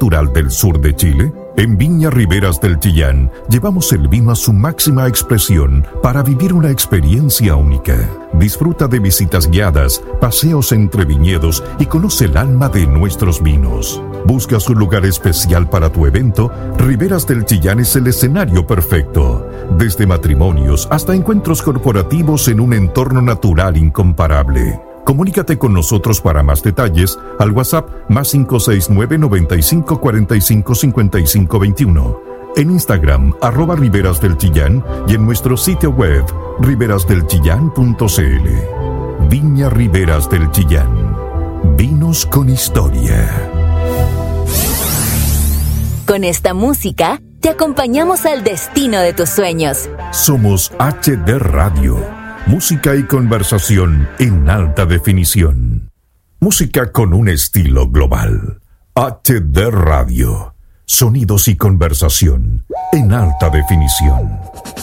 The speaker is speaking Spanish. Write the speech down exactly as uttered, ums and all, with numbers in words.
natural del sur de Chile? En Viña Riberas del Chillán llevamos el vino a su máxima expresión para vivir una experiencia única. Disfruta de visitas guiadas, paseos entre viñedos y conoce el alma de nuestros vinos. ¿Buscas un lugar especial para tu evento? Riberas del Chillán es el escenario perfecto. Desde matrimonios hasta encuentros corporativos en un entorno natural incomparable. Comunícate con nosotros para más detalles al WhatsApp más cinco seis nueve, noventa y cinco, cuarenta y cinco, cincuenta y cinco veintiuno, en Instagram arroba Riberas del Chillán y en nuestro sitio web riberas del chillán punto c l. Viña Riberas del Chillán. Vinos con historia. Con esta música te acompañamos al destino de tus sueños. Somos H D Radio. Música y conversación en alta definición. Música con un estilo global. H D Radio. Sonidos y conversación en alta definición.